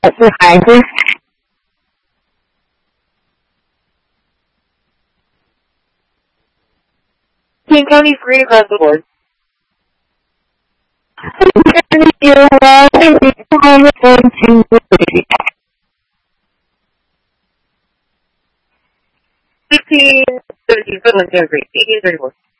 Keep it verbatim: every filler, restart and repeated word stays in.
是孩子。 King County is great across the board. Fifteen, thirteen, Finland, great. Eighteen, thirty-four.